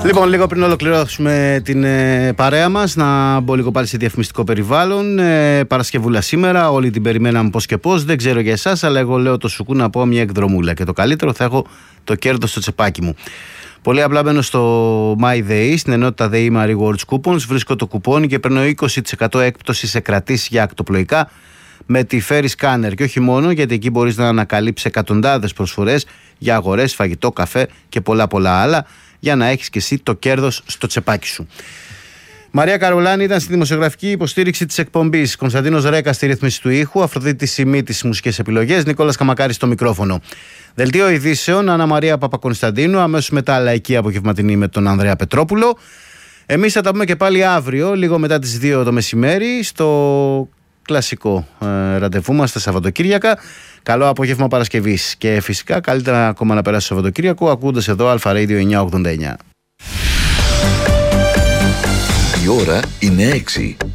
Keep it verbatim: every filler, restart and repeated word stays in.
Λοιπόν, λίγο πριν ολοκληρώσουμε την ε, παρέα μας, να μπω λίγο πάλι σε διαφημιστικό περιβάλλον. Ε, Παρασκευούλα σήμερα, όλοι την περιμέναμε πώς και πώς. Δεν ξέρω για εσάς, αλλά εγώ λέω το σουκού να πω μια εκδρομούλα. Και το καλύτερο, θα έχω το κέρδος στο τσεπάκι μου. Πολύ απλά μπαίνω στο MyDay, στην ενότητα ΔΕΗ My Rewards Coupons, βρίσκω το κουπόνι και παίρνω είκοσι τοις εκατό έκπτωση σε κρατήσεις για ακτοπλοϊκά με τη Ferry Scanner. Και όχι μόνο, γιατί εκεί μπορείς να ανακαλύψεις εκατοντάδες προσφορές για αγορές, φαγητό, καφέ και πολλά πολλά άλλα, για να έχεις και εσύ το κέρδος στο τσεπάκι σου. Μαρία Καρολάνη ήταν στη δημοσιογραφική υποστήριξη της εκπομπής. Κωνσταντίνος Ρέκα στη ρύθμιση του ήχου. Αφροδίτη Σιμή στις μουσικές επιλογές. Νικόλας Καμακάρης στο μικρόφωνο. Δελτίο ειδήσεων Άννα Μαρία Παπακωνσταντίνου. Αμέσως μετά λαϊκή απογευματινή με τον Ανδρέα Πετρόπουλο. Εμείς θα τα πούμε και πάλι αύριο, λίγο μετά τις δύο το μεσημέρι, στο κλασικό ε, ραντεβού μας τα Σαββατοκύριακα. Καλό απόγευμα Παρασκευής. Και φυσικά καλύτερα ακόμα να περάσει το Σαββατοκύριακο ακούγοντας εδώ Αλφα Radio εννιακόσια ογδόντα εννιά. Η ώρα είναι έξι.